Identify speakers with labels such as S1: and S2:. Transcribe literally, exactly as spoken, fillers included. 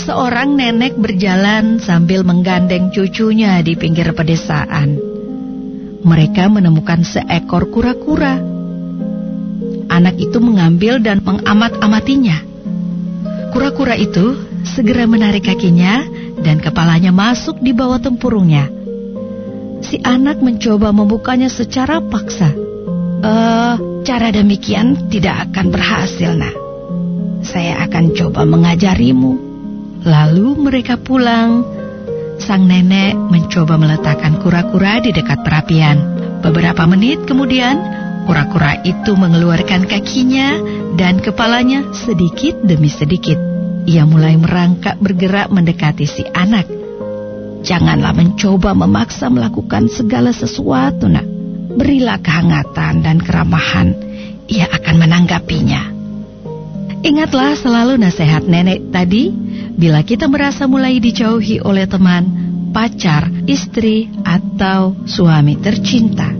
S1: Seorang nenek berjalan sambil menggandeng cucunya di pinggir pedesaan. Mereka menemukan seekor kura-kura. Anak itu mengambil dan mengamat-amatinya. Kura-kura itu segera menarik kakinya dan kepalanya masuk di bawah tempurungnya. Si anak mencoba membukanya secara paksa. Eh, cara demikian tidak akan berhasil, nak. Saya akan coba mengajarimu. Lalu mereka pulang. Sang nenek mencoba meletakkan kura-kura di dekat perapian. Beberapa menit kemudian, kura-kura itu mengeluarkan kakinya dan kepalanya sedikit demi sedikit. Ia mulai merangkak bergerak mendekati si anak. Janganlah mencoba memaksa melakukan segala sesuatu, nak. Berilah kehangatan dan keramahan. Ia akan menanggapinya. Ingatlah selalu nasihat nenek tadi, bila kita merasa mulai dijauhi oleh teman, pacar, istri, atau suami tercinta.